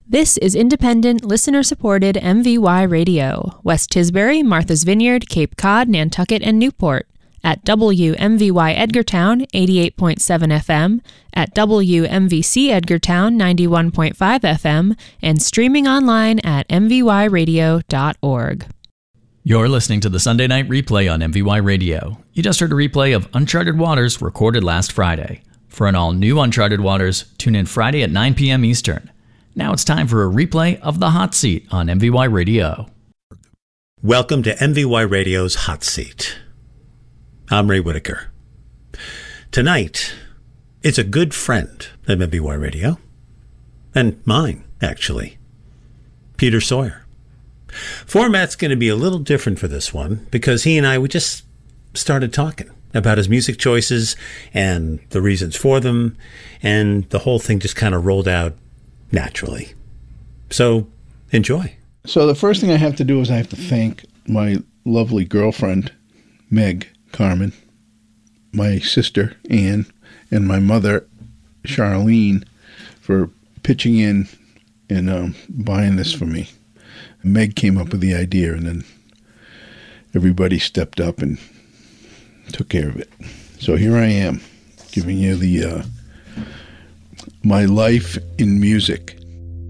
This is independent, listener-supported MVY Radio. West Tisbury, Martha's Vineyard, Cape Cod, Nantucket, and Newport. At WMVY Edgartown, 88.7 FM, at WMVC Edgartown, 91.5 FM, and streaming online at mvyradio.org. You're listening to the Sunday Night Replay on MVY Radio. You just heard a replay of Uncharted Waters recorded last Friday. For an all-new Uncharted Waters, tune in Friday at 9 p.m. Eastern. Now it's time for a replay of The Hot Seat on MVY Radio. Welcome to MVY Radio's Hot Seat. I'm Ray Whitaker. Tonight, it's a good friend of MVY Radio, and mine, actually, Peter Sawyer. Format's going to be a little different for this one because he and I, we just started talking about his music choices and the reasons for them, and the whole thing just kind of rolled out naturally. So, enjoy. So the first thing I have to do is I have to thank my lovely girlfriend, Meg Carmen, my sister, Ann, and my mother, Charlene, for pitching in and buying this for me. Meg came up with the idea, and then everybody stepped up and took care of it. So here I am, giving you the my life in music.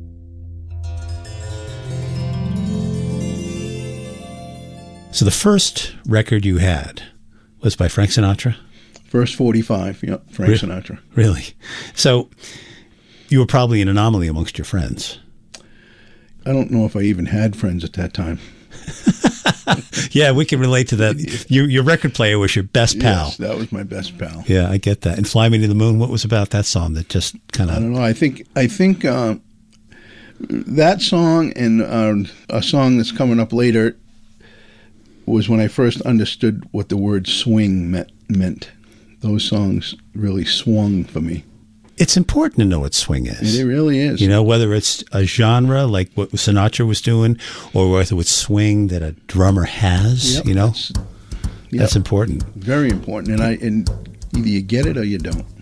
So the first record you had was by Frank Sinatra? First 45, yeah, Frank Sinatra. Really? So you were probably an anomaly amongst your friends. I don't know if I even had friends at that time. Yeah, we can relate to that. Your record player was your best pal. Yes, that was my best pal. Yeah, I get that. And Fly Me to the Moon, what was about that song that just kind of... I don't know. I think that song and a song that's coming up later was when I first understood what the word swing meant. Those songs really swung for me. It's important to know what swing is. It really is. You know, whether it's a genre like what Sinatra was doing, or whether it's swing that a drummer has, yep, you know, that's important. Very important. And either you get it or you don't.